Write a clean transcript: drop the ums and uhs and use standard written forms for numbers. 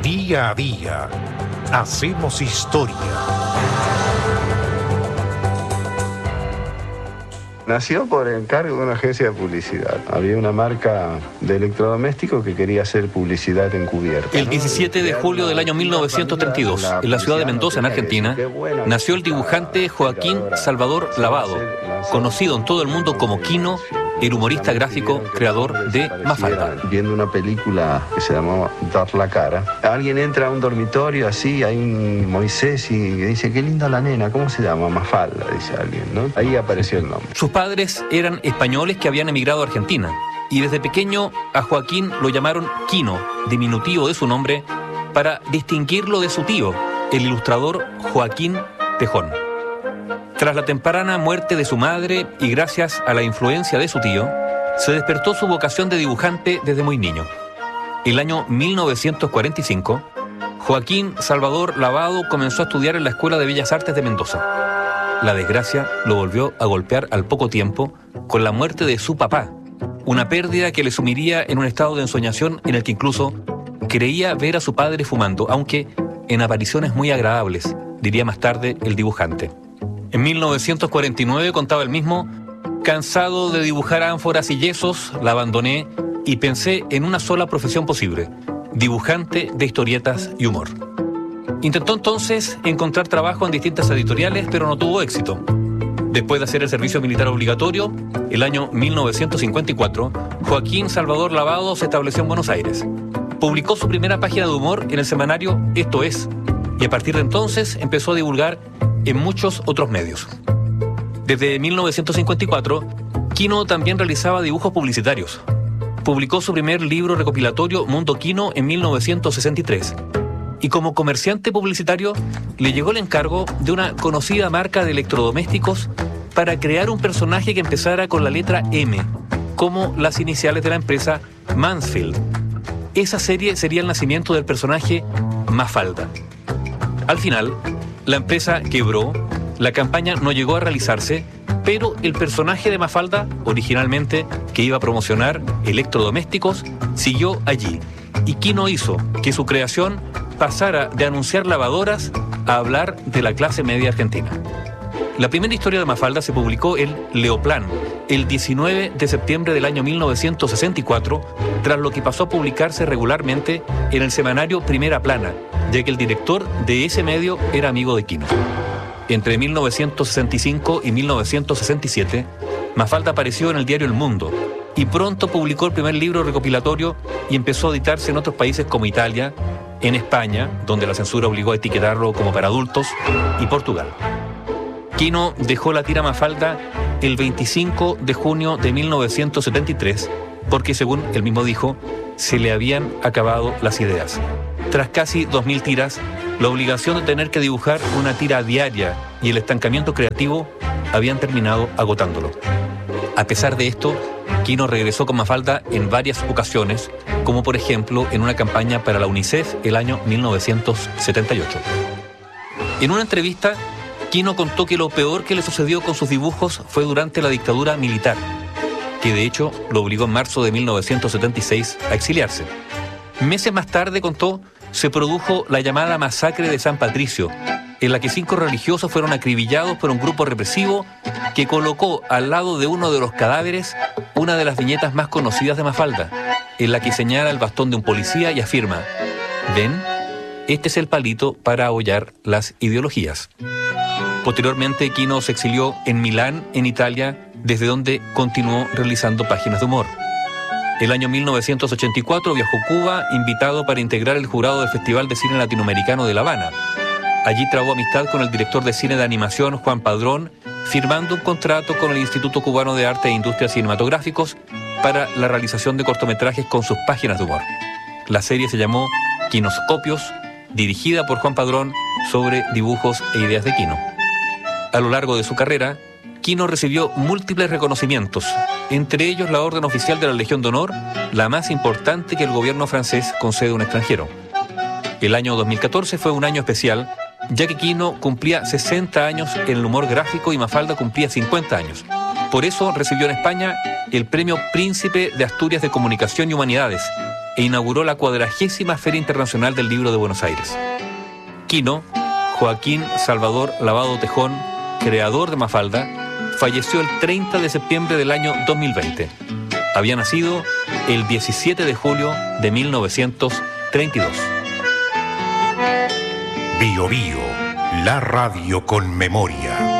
Día a día hacemos historia. Nació por encargo de una agencia de publicidad. Había una marca de electrodomésticos que quería hacer publicidad encubierta. El 17 de julio del año 1932, en la ciudad de Mendoza, en Argentina, nació el dibujante Joaquín Salvador Lavado, conocido en todo el mundo como Quino, el humorista gráfico creador de Mafalda. Viendo una película que se llamaba Dar la cara, alguien entra a un dormitorio así, hay un Moisés y dice, qué linda la nena, ¿cómo se llama? Mafalda, dice alguien, ¿no? Ahí apareció el nombre. Sus padres eran españoles que habían emigrado a Argentina, y desde pequeño a Joaquín lo llamaron Quino, diminutivo de su nombre, para distinguirlo de su tío, el ilustrador Joaquín Tejón. Tras la temprana muerte de su madre y gracias a la influencia de su tío, se despertó su vocación de dibujante desde muy niño. El año 1945, Joaquín Salvador Lavado comenzó a estudiar en la Escuela de Bellas Artes de Mendoza. La desgracia lo volvió a golpear al poco tiempo con la muerte de su papá, una pérdida que le sumiría en un estado de ensoñación en el que incluso creía ver a su padre fumando, aunque en apariciones muy agradables, diría más tarde el dibujante. En 1949 contaba él mismo, cansado de dibujar ánforas y yesos, la abandoné y pensé en una sola profesión posible, dibujante de historietas y humor. Intentó entonces encontrar trabajo en distintas editoriales, pero no tuvo éxito. Después de hacer el servicio militar obligatorio, el año 1954, Joaquín Salvador Lavado se estableció en Buenos Aires. Publicó su primera página de humor en el semanario Esto Es, y a partir de entonces empezó a divulgar en muchos otros medios. Desde 1954, Quino también realizaba dibujos publicitarios. Publicó su primer libro recopilatorio, Mundo Quino, en 1963. Y como comerciante publicitario, le llegó el encargo de una conocida marca de electrodomésticos para crear un personaje que empezara con la letra M, como las iniciales de la empresa Mansfield. Esa serie sería el nacimiento del personaje Mafalda. Al final, la empresa quebró, la campaña no llegó a realizarse, pero el personaje de Mafalda, originalmente que iba a promocionar electrodomésticos, siguió allí. Y Quino hizo que su creación pasara de anunciar lavadoras a hablar de la clase media argentina. La primera historia de Mafalda se publicó en Leoplan el 19 de septiembre del año 1964, tras lo que pasó a publicarse regularmente en el semanario Primera Plana, ya que el director de ese medio era amigo de Quino. Entre 1965 y 1967, Mafalda apareció en el diario El Mundo y pronto publicó el primer libro recopilatorio y empezó a editarse en otros países como Italia, en España, donde la censura obligó a etiquetarlo como para adultos, y Portugal. Quino dejó la tira Mafalda el 25 de junio de 1973 porque, según él mismo dijo, se le habían acabado las ideas. Tras casi 2.000 tiras, la obligación de tener que dibujar una tira diaria y el estancamiento creativo habían terminado agotándolo. A pesar de esto, Quino regresó con Mafalda en varias ocasiones, como por ejemplo en una campaña para la UNICEF el año 1978. En una entrevista, Quino contó que lo peor que le sucedió con sus dibujos fue durante la dictadura militar, que de hecho lo obligó en marzo de 1976 a exiliarse. Meses más tarde, contó, se produjo la llamada masacre de San Patricio, en la que 5 religiosos fueron acribillados por un grupo represivo que colocó al lado de uno de los cadáveres una de las viñetas más conocidas de Mafalda, en la que señala el bastón de un policía y afirma: «Ven, este es el palito para ahollar las ideologías». Posteriormente, Quino se exilió en Milán, en Italia, desde donde continuó realizando páginas de humor. El año 1984 viajó a Cuba, invitado para integrar el jurado del Festival de Cine Latinoamericano de La Habana. Allí trabó amistad con el director de cine de animación, Juan Padrón, firmando un contrato con el Instituto Cubano de Arte e Industrias Cinematográficos para la realización de cortometrajes con sus páginas de humor. La serie se llamó Quinoscopios, dirigida por Juan Padrón, sobre dibujos e ideas de Quino. A lo largo de su carrera, Quino recibió múltiples reconocimientos, entre ellos la Orden Oficial de la Legión de Honor, la más importante que el gobierno francés concede a un extranjero. El año 2014 fue un año especial, ya que Quino cumplía 60 años en el humor gráfico y Mafalda cumplía 50 años. Por eso recibió en España el Premio Príncipe de Asturias de Comunicación y Humanidades, e inauguró la 40ª Feria Internacional del Libro de Buenos Aires. Quino, Joaquín Salvador Lavado Tejón, creador de Mafalda, falleció el 30 de septiembre del año 2020. Había nacido el 17 de julio de 1932. Bio Bio, la radio con memoria.